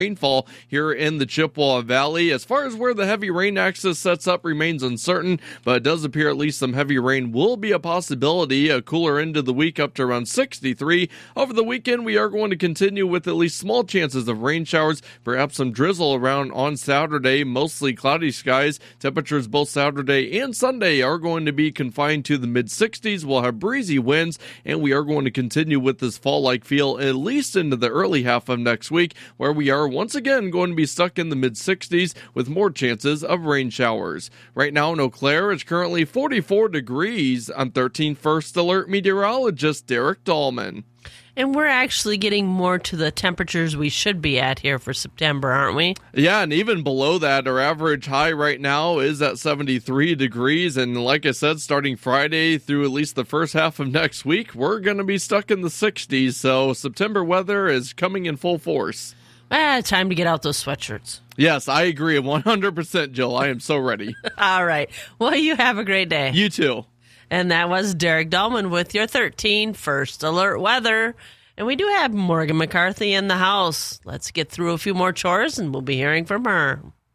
rainfall here in the Chippewa Valley. As far as where the heavy rain axis sets up remains uncertain, but it does appear at least some heavy rain will be a possibility. A cooler end of the week up to around 63. Over the weekend, we are going to continue with at least small chances of rain showers, perhaps some drizzle around on Saturday, mostly cloudy skies. Temperatures both Saturday and Sunday are going to be confined to the mid-60s. We'll have breezy winds, and we are going to continue with this fall-like feel at least into the early half of next week, where we are once again going to be stuck in the mid-60s with more chances of rain showers. Right now in Eau Claire, it's currently 44 degrees. I'm 13 First Alert meteorologist Derek Dahlman. And we're actually getting more to the temperatures we should be at here for September, aren't we? Yeah, and even below that, our average high right now is at 73 degrees. And like I said, starting Friday through at least the first half of next week, we're going to be stuck in the 60s. So September weather is coming in full force. Time to get out those sweatshirts. Yes, I agree 100%, Jill. I am so ready. All right. Well, you have a great day. You too. And that was Derek Dahlman with your 13 First Alert weather. And we do have Morgan McCarthy in the house. Let's get through a few more chores and we'll be hearing from her.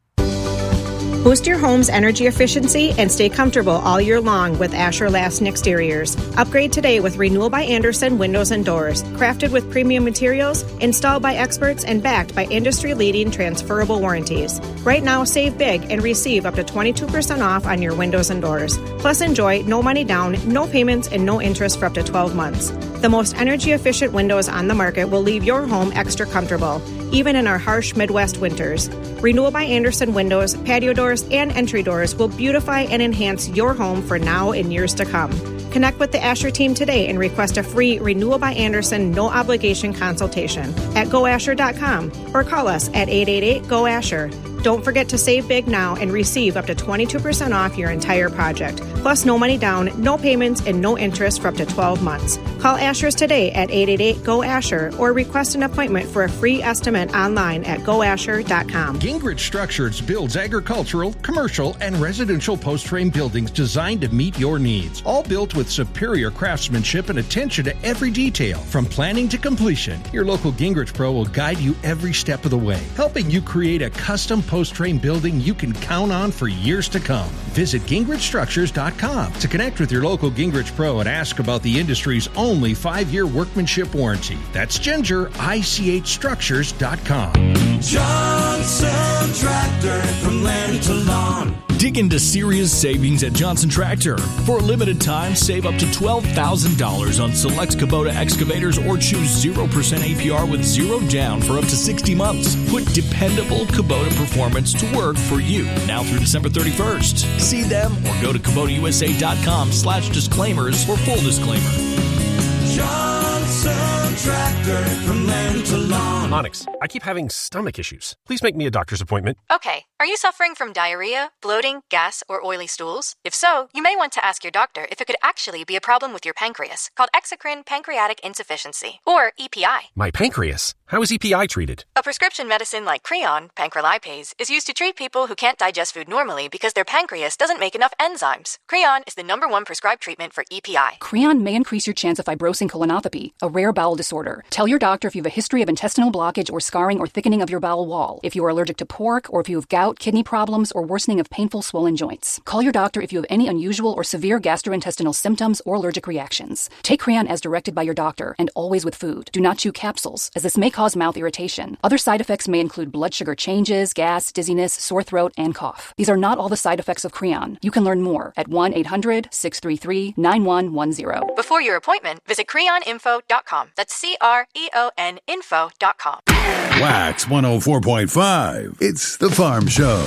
Boost your home's energy efficiency and stay comfortable all year long with Asher Laston Exteriors. Upgrade today with Renewal by Andersen Windows and Doors. Crafted with premium materials, installed by experts, and backed by industry-leading transferable warranties. Right now, save big and receive up to 22% off on your windows and doors. Plus, enjoy no money down, no payments, and no interest for up to 12 months. The most energy-efficient windows on the market will leave your home extra comfortable, even in our harsh Midwest winters. Renewal by Andersen windows, patio doors, and entry doors will beautify and enhance your home for now and years to come. Connect with the Asher team today and request a free Renewal by Andersen no-obligation consultation at goasher.com or call us at 888-GO-ASHER. Don't forget to save big now and receive up to 22% off your entire project. Plus, no money down, no payments, and no interest for up to 12 months. Call Asher's today at 888-GO-ASHER or request an appointment for a free estimate online at goasher.com. Gingrich Structures builds agricultural, commercial, and residential post-frame buildings designed to meet your needs. All built with superior craftsmanship and attention to every detail. From planning to completion, your local Gingrich Pro will guide you every step of the way, helping you create a custom post-frame building you can count on for years to come. Visit GingrichStructures.com to connect with your local Gingrich Pro and ask about the industry's only 5-year workmanship warranty. That's GingerICHStructures.com. Johnson Tractor, from land to lawn. Dig into serious savings at Johnson Tractor. For a limited time, save up to $12,000 on select Kubota excavators or choose 0% APR with zero down for up to 60 months. Put dependable Kubota performance to work for you now through December 31st. See them or go to KubotaUSA.com/disclaimers for full disclaimer. Johnson Tractor, from land to lawn. Onyx, I keep having stomach issues. Please make me a doctor's appointment. Okay, are you suffering from diarrhea, bloating, gas, or oily stools? If so, you may want to ask your doctor if it could actually be a problem with your pancreas, called exocrine pancreatic insufficiency, or EPI. My pancreas? How is EPI treated? A prescription medicine like Creon, pancrelipase, is used to treat people who can't digest food normally because their pancreas doesn't make enough enzymes. Creon is the #1 prescribed treatment for EPI. Creon may increase your chance of fibrosing colonopathy, a rare bowel disorder. Tell your doctor if you have a history of intestinal blockage or scarring or thickening of your bowel wall, if you are allergic to pork, or if you have gout, kidney problems, or worsening of painful swollen joints. Call your doctor if you have any unusual or severe gastrointestinal symptoms or allergic reactions. Take Creon as directed by your doctor, and always with food. Do not chew capsules, as this may cause mouth irritation. Other side effects may include blood sugar changes, gas, dizziness, sore throat, and cough. These are not all the side effects of Creon. You can learn more at 1-800-633-9110. Before your appointment, visit creoninfo.com. That's CREON info.com. Wax 104.5. It's the Farm Show.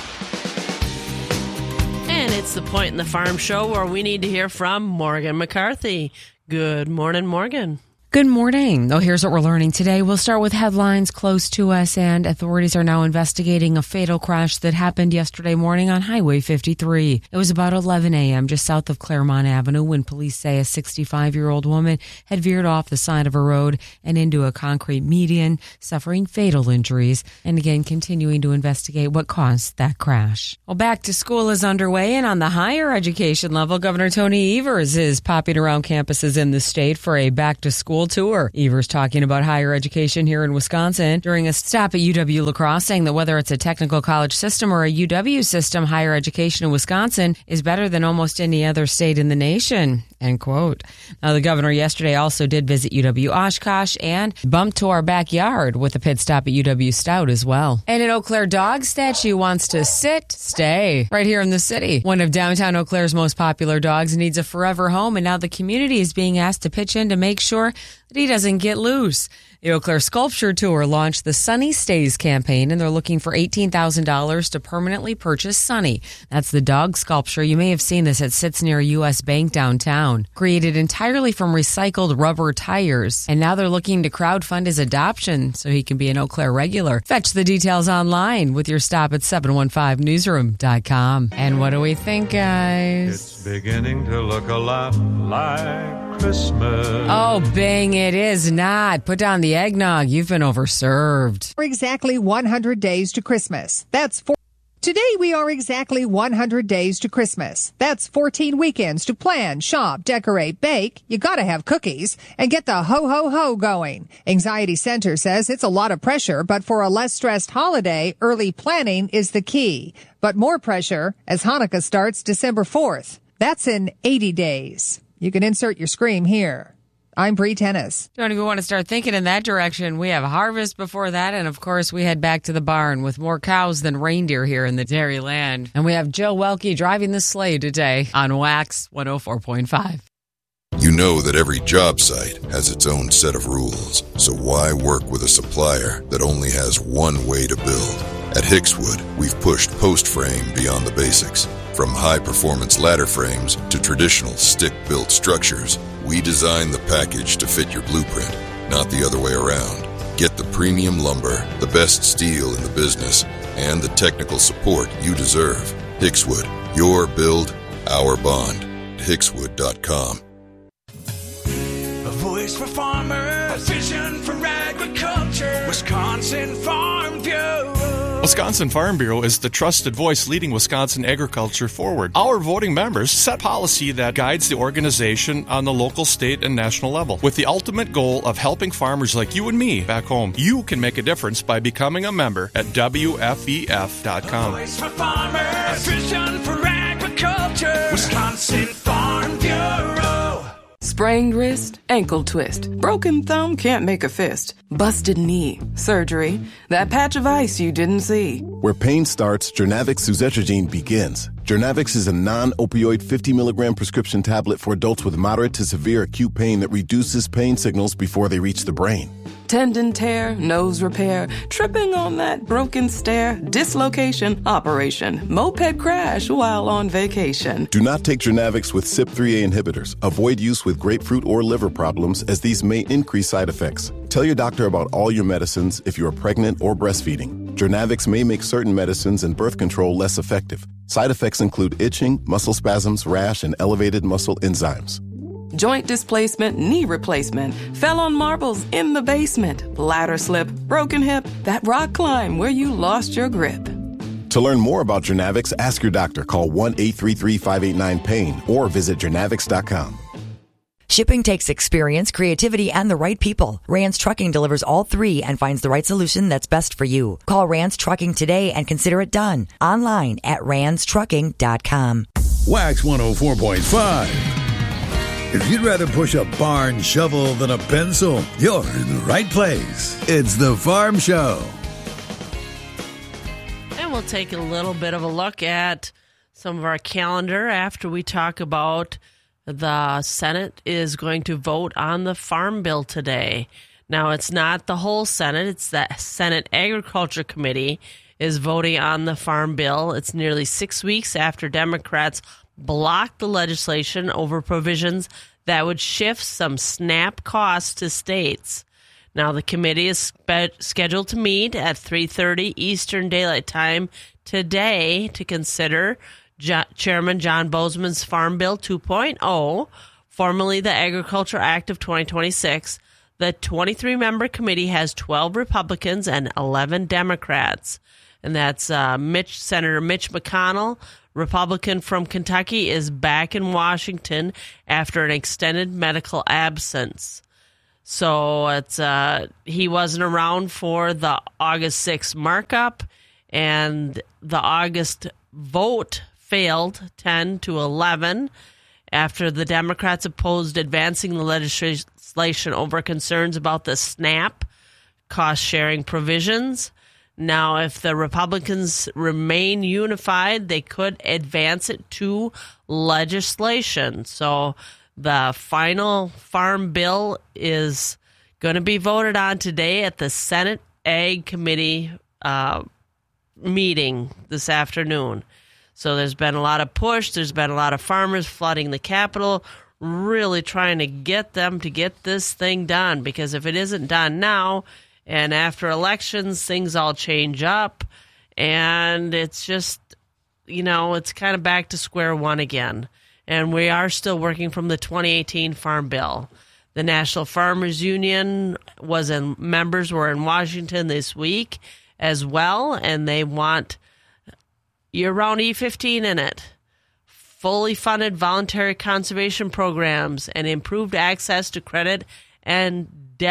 And it's the point in the Farm Show where we need to hear from Morgan McCarthy. Good morning, Morgan. Good morning. Oh, here's what we're learning today. We'll start with headlines close to us, and authorities are now investigating a fatal crash that happened yesterday morning on Highway 53. It was about 11 a.m. just south of Claremont Avenue when police say a 65-year-old woman had veered off the side of a road and into a concrete median, suffering fatal injuries, and again continuing to investigate what caused that crash. Well, back to school is underway, and on the higher education level, Governor Tony Evers is popping around campuses in the state for a back-to-school Cultural Tour. Evers talking about higher education here in Wisconsin during a stop at UW La Crosse, saying that whether it's a technical college system or a UW system, higher education in Wisconsin is better than almost any other state in the nation. End quote. Now, the governor yesterday also did visit UW Oshkosh and bumped to our backyard with a pit stop at UW Stout as well. And an Eau Claire dog statue wants to stay right here in the city. One of downtown Eau Claire's most popular dogs needs a forever home, and now the community is being asked to pitch in to make sure that he doesn't get loose. The Eau Claire Sculpture Tour launched the Sunny Stays campaign, and they're looking for $18,000 to permanently purchase Sunny. That's the dog sculpture. You may have seen this. It sits near U.S. Bank downtown. Created entirely from recycled rubber tires. And now they're looking to crowdfund his adoption so he can be an Eau Claire regular. Fetch the details online with your stop at 715newsroom.com. And what do we think, guys? It's beginning to look a lot like Christmas. Oh, bang, it is not. Put down the eggnog. You've been overserved. For exactly 100 days to Christmas. Today we are exactly 100 days to Christmas. That's 14 weekends to plan, shop, decorate, bake. You gotta have cookies and get the ho-ho-ho going. Anxiety Center says it's a lot of pressure, but for a less stressed holiday, early planning is the key. But more pressure as Hanukkah starts December 4th. That's in 80 days. You can insert your scream here. I'm Bree Tennis. Don't even want to start thinking in that direction. We have harvest before that, and of course we head back to the barn with more cows than reindeer here in the dairy land. And we have Joe Welke driving the sleigh today on Wax 104.5. You know that every job site has its own set of rules, so why work with a supplier that only has one way to build? At Hickswood, we've pushed post frame beyond the basics. From high-performance ladder frames to traditional stick-built structures, we design the package to fit your blueprint, not the other way around. Get the premium lumber, the best steel in the business, and the technical support you deserve. Hickswood, your build, our bond. Hickswood.com. A voice for farmers, a vision for agriculture. Wisconsin Farm Bureau. Wisconsin Farm Bureau is the trusted voice leading Wisconsin agriculture forward. Our voting members set policy that guides the organization on the local, state, and national level with the ultimate goal of helping farmers like you and me back home. You can make a difference by becoming a member at WFEF.com. A voice for farmers, a vision for agriculture. Wisconsin Farm Bureau. Sprained wrist, ankle twist, broken thumb, can't make a fist, busted knee, surgery, that patch of ice you didn't see. Where pain starts, Jernavix suzetrigine begins. Jernavix is a non-opioid 50 milligram prescription tablet for adults with moderate to severe acute pain that reduces pain signals before they reach the brain. Tendon tear, nose repair, tripping on that broken stair, dislocation, operation, moped crash while on vacation. Do not take Jernavix with CYP3A inhibitors. Avoid use with grapefruit or liver problems as these may increase side effects. Tell your doctor about all your medicines if you are pregnant or breastfeeding. Jernavix may make certain medicines and birth control less effective. Side effects include itching, muscle spasms, rash, and elevated muscle enzymes. Joint displacement, knee replacement, fell on marbles in the basement, ladder slip, broken hip, that rock climb where you lost your grip. To learn more about Jernavix, ask your doctor. Call 1-833-589-PAIN or visit Jernavix.com. Shipping takes experience, creativity, and the right people. Rance Trucking delivers all three and finds the right solution that's best for you. Call Rance Trucking today and consider it done. Online at ranceTrucking.com. Wax 104.5. If you'd rather push a barn shovel than a pencil, you're in the right place. It's The Farm Show. And we'll take a little bit of a look at some of our calendar after we talk about the Senate is going to vote on the Farm Bill today. Now, it's not the whole Senate. It's the Senate Agriculture Committee is voting on the Farm Bill. It's nearly 6 weeks after Democrats blocked the legislation over provisions that would shift some SNAP costs to states. Now, the committee is scheduled to meet at 3:30 Eastern Daylight Time today to consider Chairman John Bozeman's Farm Bill 2.0, formerly the Agriculture Act of 2026. The 23-member committee has 12 Republicans and 11 Democrats. And that's Senator Mitch McConnell, Republican from Kentucky, is back in Washington after an extended medical absence. So it's he wasn't around for the August 6th markup, and the August vote failed 10-11 after the Democrats opposed advancing the legislation over concerns about the SNAP cost-sharing provisions. Now, if the Republicans remain unified, they could advance it to legislation. So the final farm bill is going to be voted on today at the Senate Ag Committee meeting this afternoon. So there's been a lot of push. There's been a lot of farmers flooding the Capitol, really trying to get them to get this thing done. Because if it isn't done now, and after elections, things all change up. And it's just, it's kind of back to square one again. And we are still working from the 2018 Farm Bill. The National Farmers Union members were in Washington this week as well, and they want year-round E15 in it, fully funded voluntary conservation programs, and improved access to credit and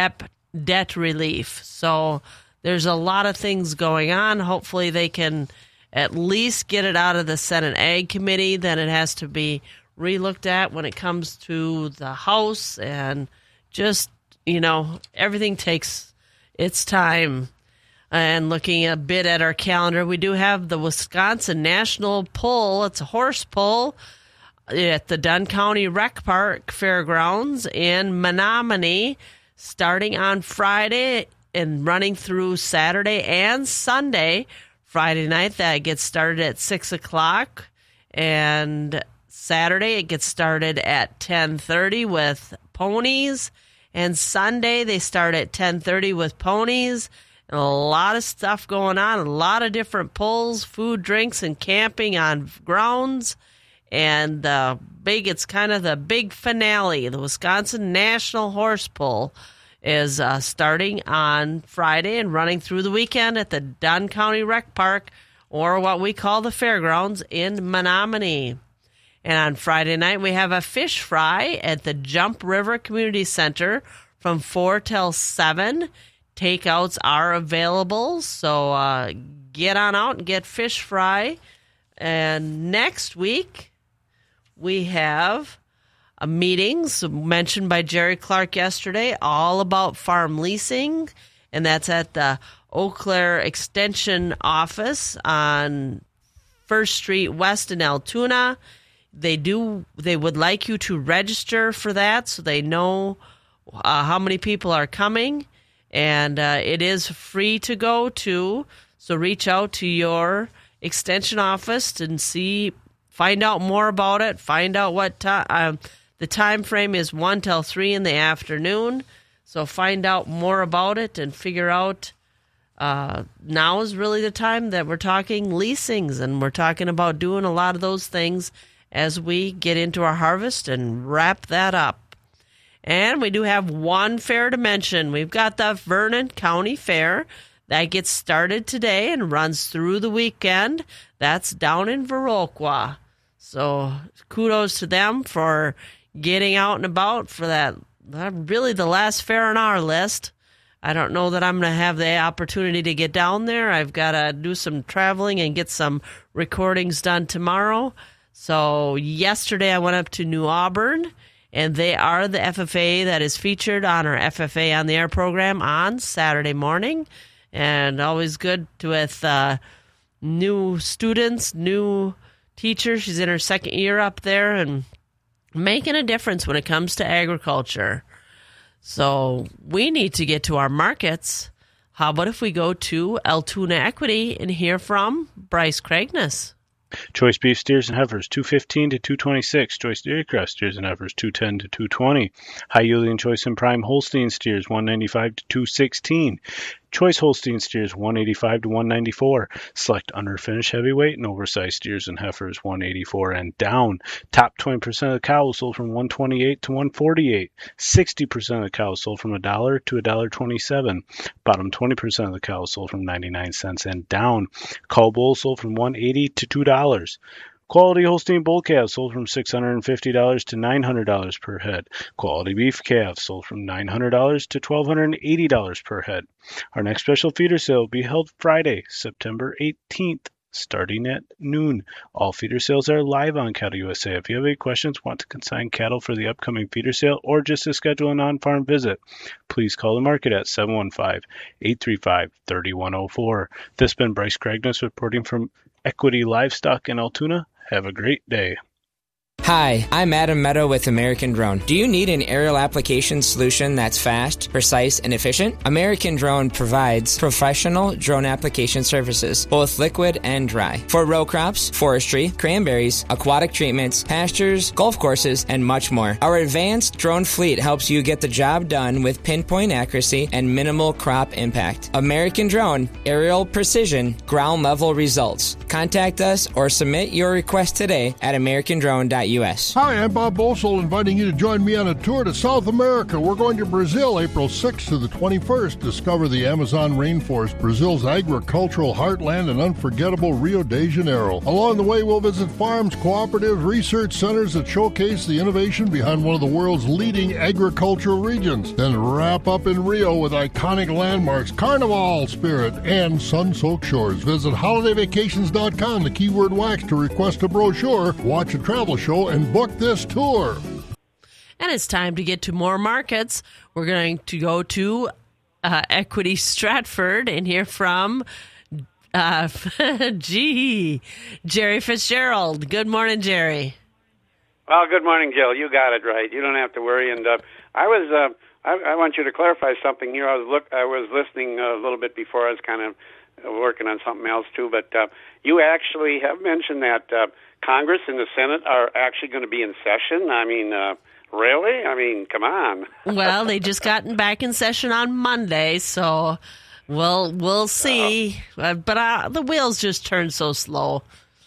debt relief. So there's a lot of things going on. Hopefully they can at least get it out of the Senate Ag Committee. Then it has to be relooked at when it comes to the House, and just, everything takes its time. And looking a bit at our calendar, we do have the Wisconsin National Pull. It's a horse pull at the Dunn County Rec Park Fairgrounds in Menominee, starting on Friday and running through Saturday and Sunday. Friday night, that gets started at 6 o'clock. And Saturday, it gets started at 10:30 with ponies. And Sunday, they start at 10:30 with ponies. And a lot of stuff going on, a lot of different pulls, food, drinks, and camping on grounds. And it's kind of the big finale. The Wisconsin National Horse Pull is starting on Friday and running through the weekend at the Dunn County Rec Park, or what we call the fairgrounds in Menominee. And on Friday night, we have a fish fry at the Jump River Community Center from 4 till 7. Takeouts are available, so get on out and get fish fry. And next week, we have meetings mentioned by Jerry Clark yesterday, all about farm leasing, and that's at the Eau Claire Extension Office on 1st Street West in Altoona. They would like you to register for that so they know how many people are coming. And it is free to go to, so reach out to your extension office and find out more about it. Find out what the time frame is 1 till 3 in the afternoon. So find out more about it and figure out now is really the time that we're talking leasings, and we're talking about doing a lot of those things as we get into our harvest and wrap that up. And we do have one fair to mention. We've got the Vernon County Fair that gets started today and runs through the weekend. That's down in Viroqua. So kudos to them for getting out and about for that. Really the last fair on our list. I don't know that I'm going to have the opportunity to get down there. I've got to do some traveling and get some recordings done tomorrow. So yesterday I went up to New Auburn, and they are the FFA that is featured on our FFA on the Air program on Saturday morning. And always good with new students, new teachers. She's in her second year up there and making a difference when it comes to agriculture. So we need to get to our markets. How about if we go to Altoona Equity and hear from Bryce Craigness? Choice beef steers and heifers, $215 to $226. Choice dairy cross steers and heifers, $210 to $220. High yielding choice and prime Holstein steers, $195 to $216. Choice Holstein steers, $185 to $194. Select underfinished heavyweight and oversized steers and heifers, $184 and down. Top 20% of the cows sold from $128 to $148. 60% of the cows sold from $1 to $1.27. Bottom 20% of the cows sold from 99 cents and down. Cull bulls sold from $180 to $2. Quality Holstein bull calves sold from $650 to $900 per head. Quality beef calves sold from $900 to $1,280 per head. Our next special feeder sale will be held Friday, September 18th, starting at noon. All feeder sales are live on Cattle USA. If you have any questions, want to consign cattle for the upcoming feeder sale, or just to schedule an on-farm visit, please call the market at 715-835-3104. This has been Bryce Cragness reporting from Equity Livestock in Altoona. Have a great day. Hi, I'm Adam Meadow with American Drone. Do you need an aerial application solution that's fast, precise, and efficient? American Drone provides professional drone application services, both liquid and dry, for row crops, forestry, cranberries, aquatic treatments, pastures, golf courses, and much more. Our advanced drone fleet helps you get the job done with pinpoint accuracy and minimal crop impact. American Drone, aerial precision, ground level results. Contact us or submit your request today at americandrone.us. Hi, I'm Bob Bosel, inviting you to join me on a tour to South America. We're going to Brazil April 6th to the 21st. Discover the Amazon rainforest, Brazil's agricultural heartland, and unforgettable Rio de Janeiro. Along the way, we'll visit farms, cooperatives, research centers that showcase the innovation behind one of the world's leading agricultural regions. Then wrap up in Rio with iconic landmarks, Carnival spirit, and sun-soaked shores. Visit holidayvacations.com, the keyword wax, to request a brochure, watch a travel show, and book this tour. And it's time to get to more markets. We're going to go to Equity Stratford and hear from Jerry Fitzgerald. Good morning, Jerry. Well, good morning, Jill. You got it right. You don't have to worry. And I want you to clarify something here. I was listening a little bit before. I was kind of working on something else too. But you actually have mentioned that Congress and the Senate are actually going to be in session. I mean, really? I mean, come on. Well, they just gotten back in session on Monday, so we'll see. But the wheels just turn so slow.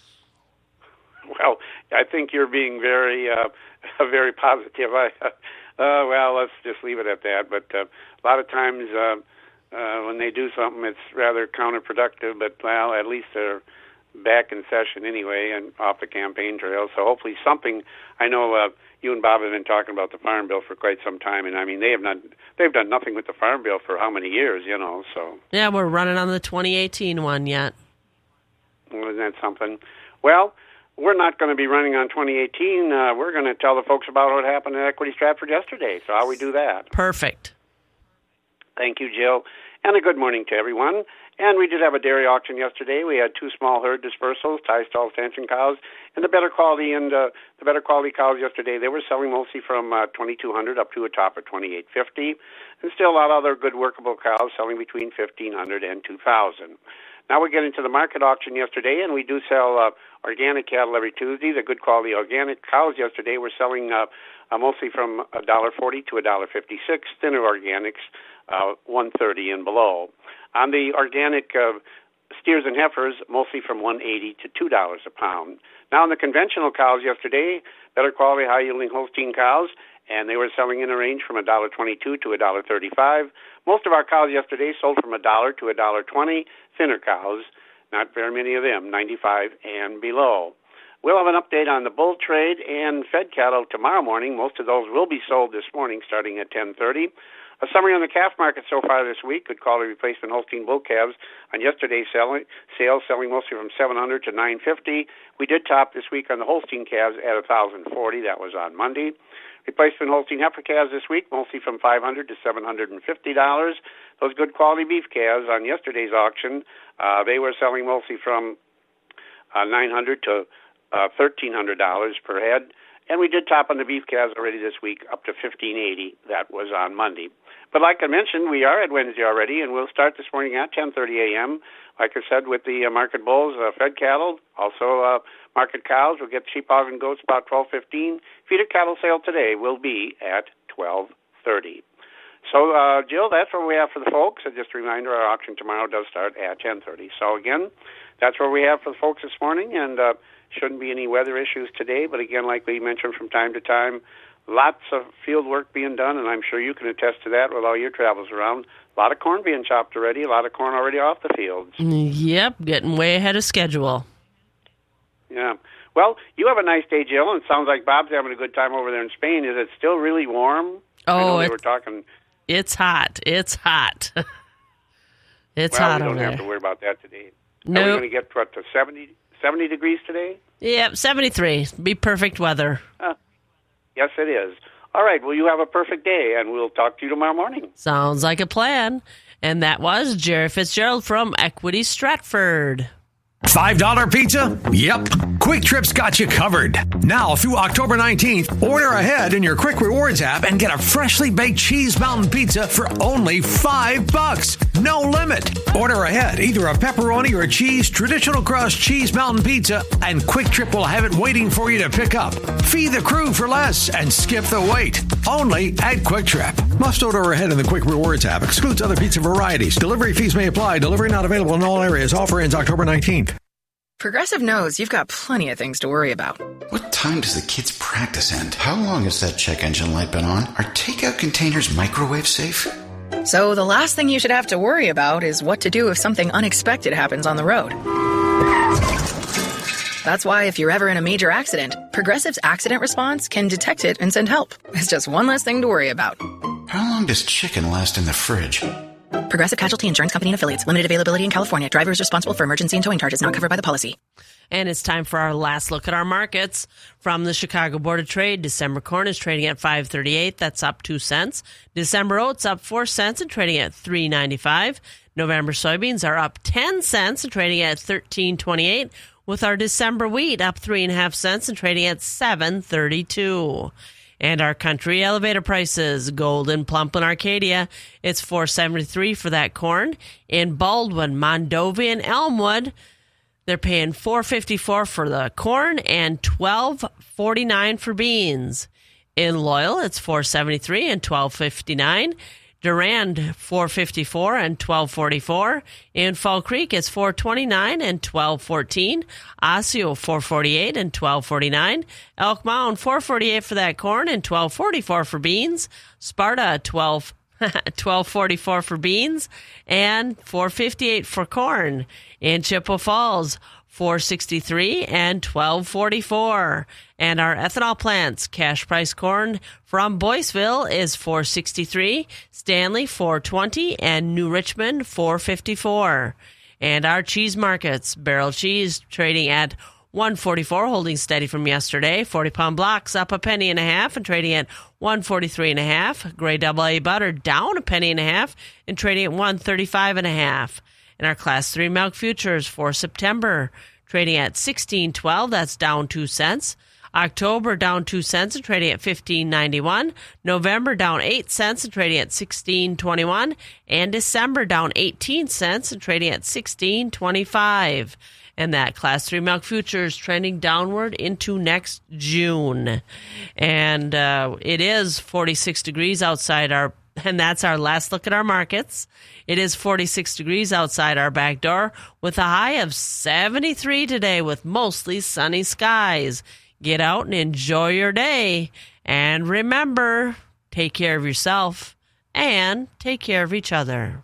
Well, I think you're being very positive. Well, let's just leave it at that. But a lot of times when they do something, it's rather counterproductive. But, well, at least they're back in session anyway and off the campaign trail. So hopefully something. I know you and Bob have been talking about the Farm Bill for quite some time, and I mean they've done nothing with the Farm Bill for how many years, you know. So yeah, we're running on the 2018 one yet. Well, isn't that something? Well, we're not going to be running on 2018. We're going to tell the folks about what happened at Equity Stratford yesterday. So how we do that? Perfect. Thank you, Jill, and a good morning to everyone. And we did have a dairy auction yesterday. We had 2 small herd dispersals, tie-stall stanchion cows, and the better quality cows yesterday. They were selling mostly from $2,200 up to a top of $2,850, and still a lot of other good workable cows selling between $1,500 and $2,000. Now we get into the market auction yesterday, and we do sell organic cattle every Tuesday. The good quality organic cows yesterday were selling mostly from $1.40 to $1.56. Thinner organics, $1.30 and below. On the organic steers and heifers, mostly from $1.80 to $2 a pound. Now on the conventional cows yesterday, better quality, high-yielding Holstein cows, and they were selling in a range from $1.22 to $1.35. Most of our cows yesterday sold from $1 to $1.20. Thinner cows, not very many of them, 95 and below. We'll have an update on the bull trade and fed cattle tomorrow morning. Most of those will be sold this morning starting at 10:30. A summary on the calf market so far this week. Good quality replacement Holstein bull calves on yesterday's sales selling mostly from $700 to $950. We did top this week on the Holstein calves at $1,040. That was on Monday. Replacement Holstein heifer calves this week mostly from $500 to $750. Those good quality beef calves on yesterday's auction, they were selling mostly from $900 to $1,300 per head. And we did top on the beef calves already this week up to $1,580. That was on Monday. But like I mentioned, we are at Wednesday already, and we'll start this morning at 10:30 a.m. Like I said, with the market bulls, fed cattle, also market cows. We'll get sheep, hogs, and goats about 12:15. Feeder cattle sale today will be at 12:30. So, Jill, that's what we have for the folks. And just a reminder, our auction tomorrow does start at 10:30. So, again, that's what we have for the folks this morning, and shouldn't be any weather issues today. But, again, like we mentioned from time to time, lots of field work being done, and I'm sure you can attest to that with all your travels around. A lot of corn being chopped already, a lot of corn already off the fields. Yep, getting way ahead of schedule. Yeah. Well, you have a nice day, Jill, and it sounds like Bob's having a good time over there in Spain. Is it still really warm? I know they were talking. It's hot. It's hot. It's well, hot we over don't there. have to worry about that today. Nope. Are we going to get to 70 degrees today? Yep, 73. Be perfect weather. Yes, it is. All right, well, you have a perfect day, and we'll talk to you tomorrow morning. Sounds like a plan. And that was Jerry Fitzgerald from Equity Stratford. $5 pizza? Yep. Quick Trip's got you covered. Now through October 19th, order ahead in your Quick Rewards app and get a freshly baked cheese mountain pizza for only $5. No limit. Order ahead either a pepperoni or a cheese traditional crust cheese mountain pizza, and Quick Trip will have it waiting for you to pick up. Feed the crew for less and skip the wait. Only at Quick Trip. Must order ahead in the Quick Rewards app. Excludes other pizza varieties. Delivery fees may apply. Delivery not available in all areas. Offer ends October 19th. Progressive knows you've got plenty of things to worry about. What time does the kids' practice end? How long has that check engine light been on? Are takeout containers microwave safe? So the last thing you should have to worry about is what to do if something unexpected happens on the road. That's why if you're ever in a major accident, Progressive's accident response can detect it and send help. It's just one less thing to worry about. How long does chicken last in the fridge? Progressive Casualty Insurance Company and Affiliates. Limited availability in California. Driver is responsible for emergency and towing charges not covered by the policy. And it's time for our last look at our markets. From the Chicago Board of Trade, December corn is trading at $5.38. That's up 2 cents. December oats up 4 cents and trading at $3.95. November soybeans are up 10 cents and trading at $13.28. With our December wheat up 3.5 cents and trading at $7.32. And our country elevator prices, Golden, Plump, and Arcadia, it's $4.73 for that corn. In Baldwin, Mondovi, and Elmwood, they're paying $4.54 for the corn and $12.49 for beans. In Loyal, it's $4.73 and $12.59. Durand, $4.54 and $12.44. In Fall Creek, it's $4.29 and $12.14. Osseo, $4.48 and $12.49. Elk Mound, $4.48 for that corn and $12.44 for beans. Sparta, $12.44 for beans and $4.58 for corn. In Chippewa Falls, $4.63 and $12.44. And our ethanol plants, cash price corn from Boyceville is $4.63, Stanley $4.20, and New Richmond $4.54. And our cheese markets, barrel cheese trading at $1.44, holding steady from yesterday. 40-pound blocks up a penny and a half and trading at $1.43.5. Gray AA butter down a penny and a half and trading at $1.35.5. And our Class 3 milk futures for September trading at $16.12. That's down 2 cents. October down 2 cents and trading at $15.91. November down 8 cents and trading at $16.21. And December down 18 cents and trading at $16.25. And that Class 3 milk futures trending downward into next June. And it is 46 degrees outside and that's our last look at our markets. It is 46 degrees outside our back door with a high of 73 today with mostly sunny skies. Get out and enjoy your day. And remember, take care of yourself and take care of each other.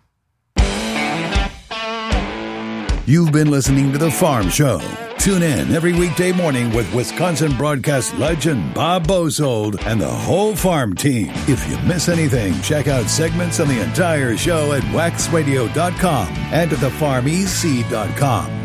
You've been listening to The Farm Show. Tune in every weekday morning with Wisconsin broadcast legend Bob Bosold and the whole farm team. If you miss anything, check out segments on the entire show at waxradio.com and at thefarmec.com.